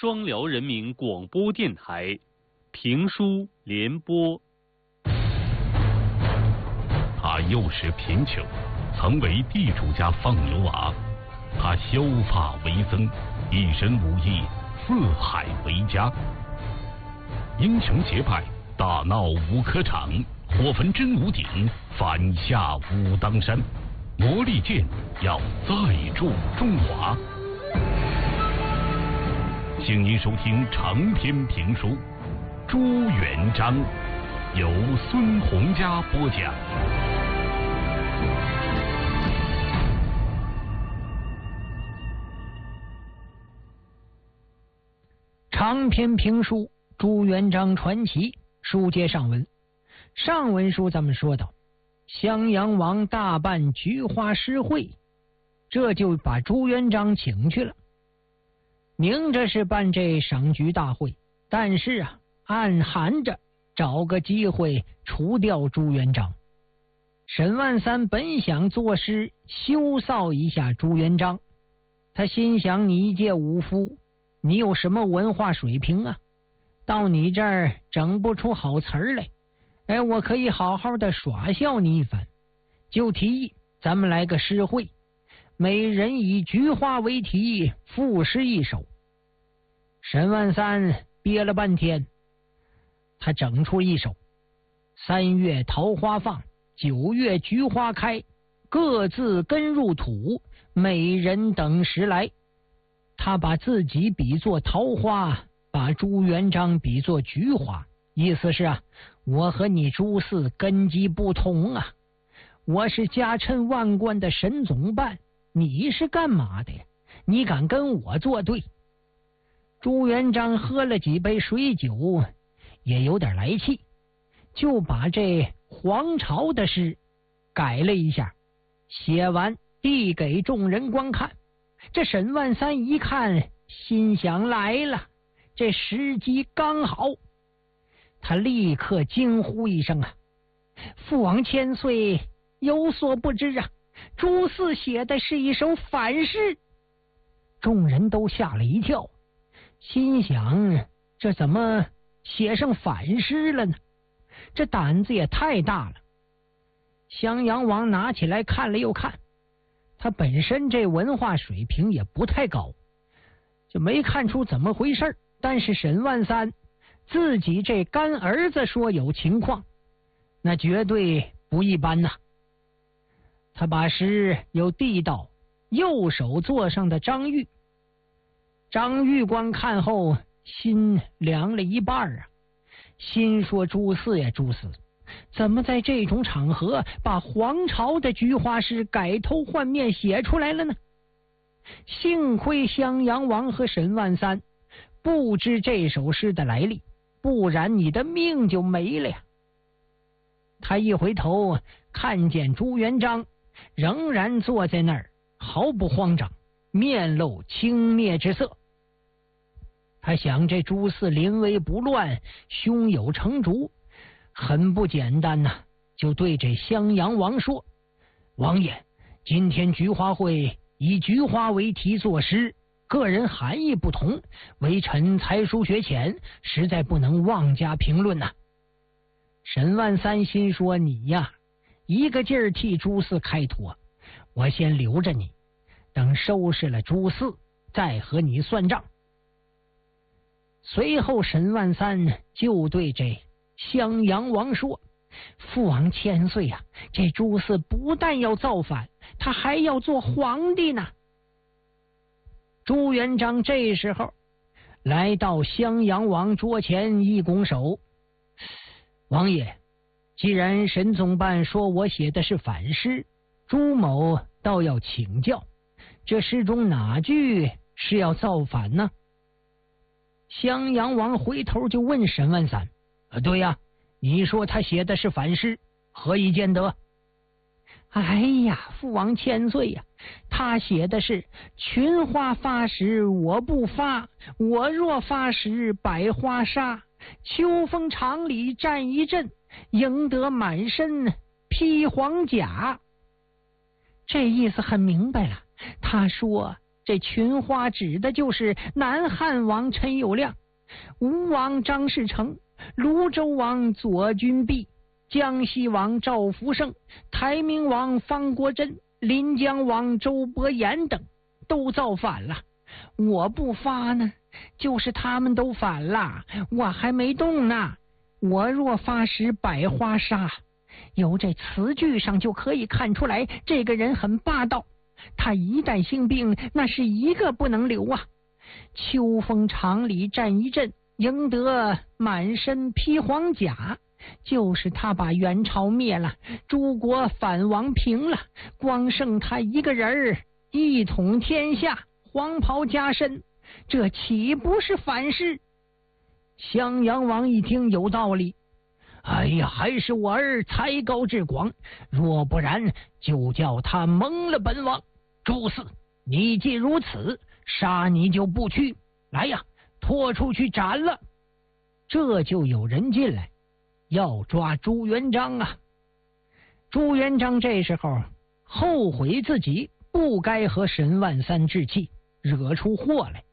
双辽人民广播电台评书联播。 他幼时贫穷，曾为地主家放牛娃。他削发为僧，一身武艺，四海为家。英雄结拜，大闹五科场，火焚真武鼎，反下武当山。魔力剑要再铸中华。请您收听长篇评书《朱元璋》，由孙洪嘉播讲。 长篇评书《朱元璋传奇》，书接上文。上文书咱们说到，襄阳王大办菊花诗会，这就把朱元璋请去了。明着是办这赏菊大会，但是暗含着找个机会除掉朱元璋。沈万三本想作诗羞臊一下朱元璋，他心想，你一介武夫，你有什么文化水平啊？到你这儿整不出好词儿来，我可以好好的耍笑你一番，就提议咱们来个诗会，每人以菊花为题，赋诗一首。沈万三憋了半天，他整出一首：3月桃花放，9月菊花开，各自根入土，每人等时来。他把自己比作桃花，把朱元璋比作菊花，意思是我和你朱四根基不同啊！我是家臣万贯的沈总办，你是干嘛的呀？你敢跟我作对？朱元璋喝了几杯水酒，也有点来气，就把这黄巢的诗改了一下，写完递给众人观看。这沈万三一看，心想来了，这时机刚好。他立刻惊呼一声父王千岁有所不知朱四写的是一首反诗。众人都吓了一跳，心想这怎么写上反诗了呢？这胆子也太大了。襄阳王拿起来看了又看，他本身这文化水平也不太高，就没看出怎么回事。但是沈万三自己这干儿子说有情况，那绝对不一般呐。他把诗又递到右手座上的张玉，张玉观看后心凉了一半心说朱四呀朱四，怎么在这种场合把黄巢的菊花诗改头换面写出来了呢？幸亏襄阳王和沈万三不知这首诗的来历，不然你的命就没了呀。他一回头看见朱元璋仍然坐在那儿，毫不慌张，面露轻蔑之色。他想这朱四临危不乱，胸有成竹，很不简单呐，就对这襄阳王说：王爷，今天菊花会以菊花为题作诗，个人含义不同，微臣才疏学浅，实在不能妄加评论呐。沈万三心说，你呀一个劲儿替朱四开脱，我先留着你，等收拾了朱四再和你算账。随后沈万三就对这襄阳王说：父王千岁这朱四不但要造反，他还要做皇帝呢。朱元璋这时候来到襄阳王桌前，一拱手：王爷，既然沈总办说我写的是反诗，朱某倒要请教，这诗中哪句是要造反呢？襄阳王回头就问沈万三：对呀，你说他写的是反诗，何以见得？哎呀，父王千岁他写的是群花发时我不发，我若发时百花杀，秋风场里战一阵，赢得满身披黄甲。这意思很明白了，他说这这群花指的就是南汉王陈友谅、吴王张士诚、泸州王左军弼、江西王赵福胜、台明王方国珍、临江王周伯言等都造反了。我不发呢，就是他们都反了，我还没动呢。我若发时百花杀，由这词句上就可以看出来，这个人很霸道。他一旦兴兵，那是一个不能留啊。秋风场里战一阵，赢得满身披黄甲，就是他把元朝灭了，诸国反王平了，光剩他一个人儿，一统天下，黄袍加身，这岂不是反事？襄阳王一听有道理，哎呀，还是我儿才高志广，若不然就叫他蒙了本王。朱四，你既如此，杀你就不屈，来呀，拖出去斩了。这就有人进来要抓朱元璋啊。朱元璋这时候后悔自己不该和沈万三置气，惹出祸来。